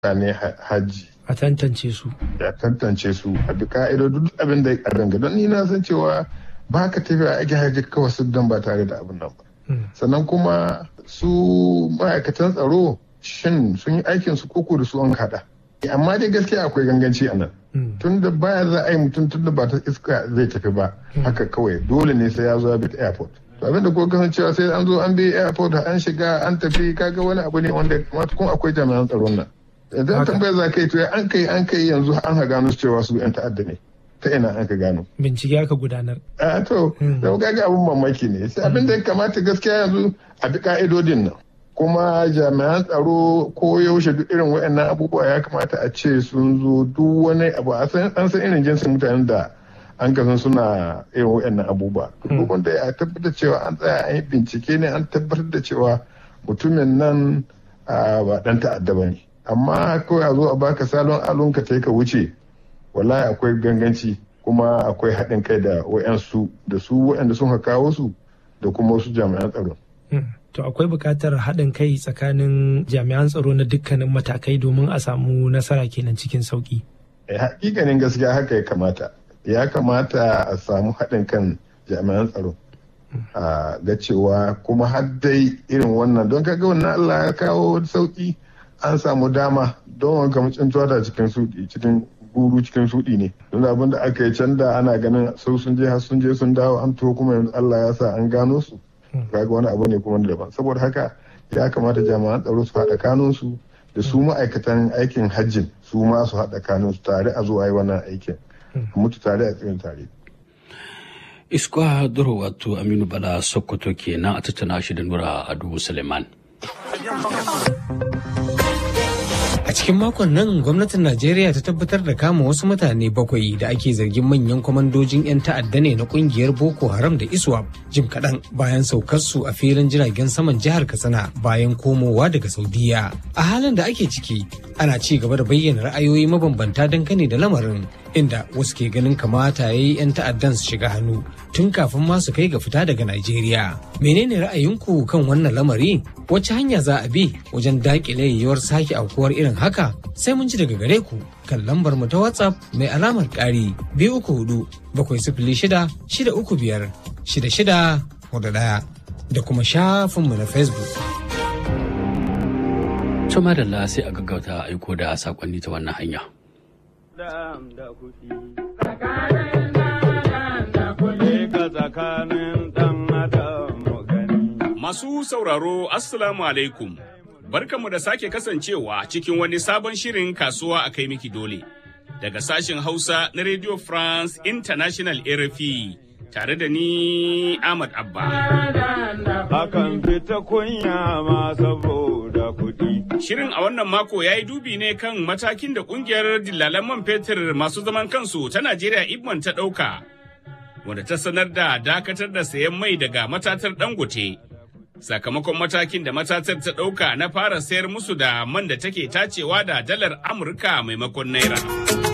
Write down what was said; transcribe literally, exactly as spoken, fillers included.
ne hajji. A tantance su. Ya tantance su a bi ka'idodin duk abin da ya danga don ni na san cewa ba ka tafiya aikin hajji kawai su don ba tare da abin nan ba. Sannan kuma su ma'aikatan tsaro shin sun yi aikin su koko da su an kada. Amma dai gaskiya akwai ganganci a nan. Tun da baya za a yi mutum tun da ba ta iska zai tafi ba haka kawai dole ne sai ya zo bi airport. To abin da ko kasancewa sai an zo an bi airport an shiga an tafi kaga wani abu ne wanda kamata kuma akwai jami'an tsaron nan. Idan tambayar za ka yi to an kai an kai yanzu an ha gano cewa su 'yan ta'adda ne. Ta ina an ka gano. Bincike aka gudanar. A to, da kaga abin mamaki ne. Sai abin da ya kamata gaskiya yanzu a bi ka'idodin nan. Kuma jami'an tsaro ko yaushe duk irin waɗannan abubuwa ya kamata a ce sun zo duk wani abu an san irin jinsin mutanen da an kasan suna irin waɗannan abubuwa. Duk wanda ya tabbatar cewa an tsaya an yi bincike ne an tabbatar da cewa mutumin nan ba ɗan ta'adda ba ne. Amma kawai a zo a baka salon alon ka ka wuce wallahi akwai ganganci kuma akwai haɗin kai da wayansu da su wayanda sun kawo su da kuma wasu jami'an tsaro. To akwai buƙatar haɗin kai tsakanin jami'an tsaro na dukkanin matakai domin a samu nasara kenan cikin sauƙi. Hakikanin gaskiya haka ya kamata. Ya kamata a samu haɗin kan jami'an tsaro. A ga cewa kuma har dai irin wannan don kaga wannan Allah ya kawo sauƙi an samu dama don wanka mucin tuwata cikin suɗi cikin guru cikin suɗi ne don abin da aka yi can da ana ganin sau sun je har sun je sun dawo an to kuma yanzu Allah ya sa an gano su kaga wani abu ne kuma daban saboda haka ya kamata jami'an tsaro su haɗa kanun su da su ma'aikatan aikin hajjin su ma su haɗa kanun su tare a zo a yi wannan aikin mutu tare a tsirin tare. Iskwa Duro wato Aminu Bala Sokoto kenan a tattauna shi da Nura Adu Suleiman. A cikin makon nan gwamnatin Najeriya ta tabbatar da kama wasu mutane bakwai da ake zargin manyan kwamandojin 'yan ta'adda ne na kungiyar Boko Haram da ISWAP jim kaɗan bayan saukarsu a filin jiragen saman jihar Katsina bayan komowa daga Saudiya. A halin da ake ciki ana ci gaba da bayyana ra'ayoyi mabambanta dangane da lamarin inda wasu ke ganin kamata ya yi 'yan ta'addan su shiga hannu tun kafin ma su kai ga fita daga Najeriya. Menene ra'ayinku kan wannan lamari? Wacce hanya za a bi wajen daƙile yiwuwar sake aukuwar irin haka? Sai mun ji daga gare ku kan lambar mu ta WhatsApp mai alamar ƙari biyu uku hudu bakwai sifili shida shida uku biyar shida shida hudu ɗaya da kuma shafinmu na Facebook. Tuma da la sai a gaggauta aiko da sakonni ta wannan hanya. Masu sauraro Assalamu alaikum. Barkanmu da sake kasancewa cikin wani sabon shirin kasuwa a kai miki dole. Daga sashen Hausa na Radio France International R F I tare da ni Ahmad Abba. Akan fita kunya ma saboda kuɗi. Shirin a wannan mako ya yi dubi ne kan matakin da ƙungiyar dillalan man fetur masu zaman kansu ta Najeriya Ibman ta ɗauka, wanda ta sanar da dakatar da sayan mai daga matatar Dangote. Sakamakon matakin da matatar ta ɗauka na fara sayar musu da man da take tacewa da dalar Amurka maimakon Naira.